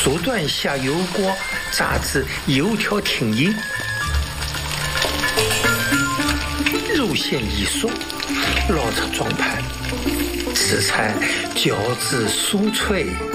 竹段下油锅，炸至油条挺硬，肉馅一熟，捞出装盘，此菜饺子酥脆。